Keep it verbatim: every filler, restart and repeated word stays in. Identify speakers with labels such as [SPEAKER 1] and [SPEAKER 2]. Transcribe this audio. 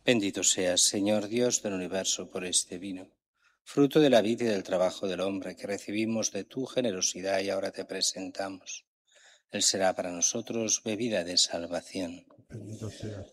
[SPEAKER 1] Bendito seas, Señor Dios del universo, por este vino, fruto de la vida y del trabajo del hombre que recibimos de tu generosidad y ahora te presentamos. Él será para nosotros bebida de salvación.
[SPEAKER 2] Bendito seas.